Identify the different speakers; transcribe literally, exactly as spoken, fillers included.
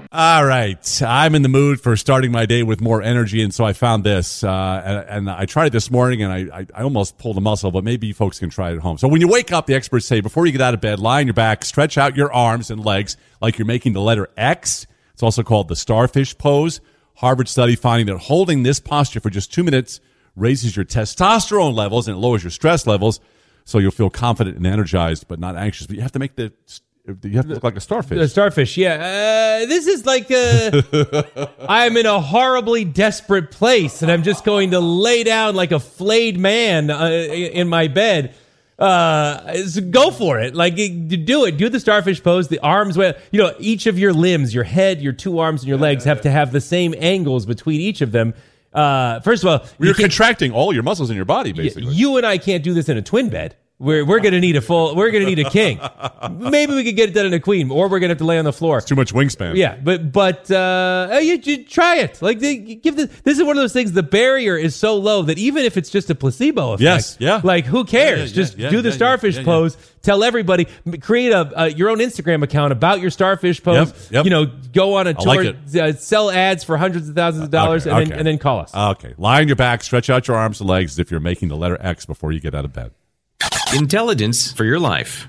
Speaker 1: All right. I'm in the mood for starting my day with more energy, and so I found this. Uh, and, and I tried it this morning, and I, I, I almost pulled a muscle, but maybe you folks can try it at home. So when you wake up, the experts say, before you get out of bed, lie on your back, stretch out your arms and legs like you're making the letter X. It's also called the starfish pose. Harvard study finding that holding this posture for just two minutes raises your testosterone levels and it lowers your stress levels, so you'll feel confident and energized, but not anxious. But you have to make the... You have to look like a starfish.
Speaker 2: A starfish, yeah. Uh, this is like a, I'm in a horribly desperate place, and I'm just going to lay down like a flayed man uh, in my bed. Uh, so go for it. Like, do it. Do the starfish pose. The arms, you know, each of your limbs, your head, your two arms, and your legs have to have the same angles between each of them. Uh, first of all,
Speaker 1: you're contracting all your muscles in your body, basically.
Speaker 2: You and I can't do this in a twin bed. We're we're gonna need a full. We're gonna need a king. Maybe we could get it done in a queen, or we're gonna have to lay on the floor.
Speaker 1: It's too much wingspan.
Speaker 2: Yeah, but but uh, you, you try it. Like they, give the. This is one of those things. The barrier is so low that even if it's just a placebo effect,
Speaker 1: yes, yeah,
Speaker 2: like who cares?
Speaker 1: Yeah, yeah,
Speaker 2: just
Speaker 1: yeah,
Speaker 2: do the
Speaker 1: yeah,
Speaker 2: starfish
Speaker 1: yeah, yeah,
Speaker 2: pose.
Speaker 1: yeah.
Speaker 2: Tell everybody. Create a uh, your own Instagram account about your starfish pose.
Speaker 1: Yep, yep.
Speaker 2: You know, go on a tour,
Speaker 1: like
Speaker 2: uh, sell ads for hundreds of thousands of dollars,
Speaker 1: okay,
Speaker 2: and
Speaker 1: okay.
Speaker 2: then and then call us.
Speaker 1: Okay, lie on your back, stretch out your arms and legs as if you're making the letter X before you get out of bed.
Speaker 3: Intelligence for your life.